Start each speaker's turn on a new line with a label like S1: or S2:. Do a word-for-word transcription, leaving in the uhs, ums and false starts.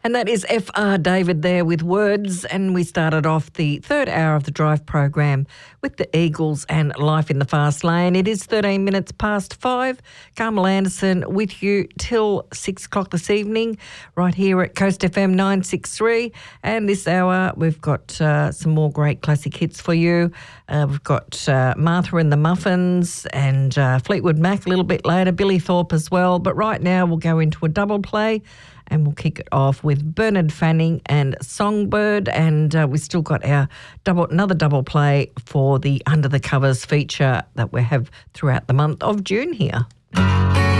S1: And that is F R David there with Words, and we started off the third hour of the Drive program with the Eagles and Life in the Fast Lane. It is thirteen minutes past five. Carmel Anderson with you till six o'clock this evening right here at Coast F M nine sixty-three. And this hour we've got uh, some more great classic hits for you. Uh, we've got uh, Martha and the Muffins and uh, Fleetwood Mac a little bit later, Billy Thorpe as well. But right now we'll go into a double play and we'll kick it off with Bernard Fanning and Songbird. And uh, we've still got our double another double play for the Under the Covers feature that we have throughout the month of June here.